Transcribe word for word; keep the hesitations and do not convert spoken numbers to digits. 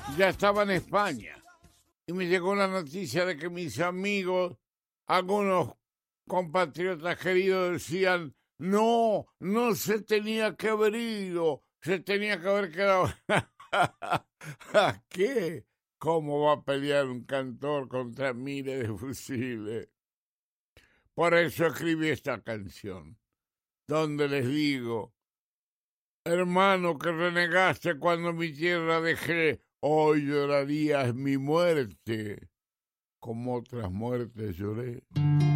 ya estaba en España y me llegó la noticia de que mis amigos, algunos compatriotas queridos, decían, no, no se tenía que haber ido, se tenía que haber quedado. ¿A qué? ¿Cómo va a pelear un cantor contra miles de fusiles? Por eso escribí esta canción, donde les digo, hermano que renegaste cuando mi tierra dejé, hoy llorarías mi muerte, como otras muertes lloré.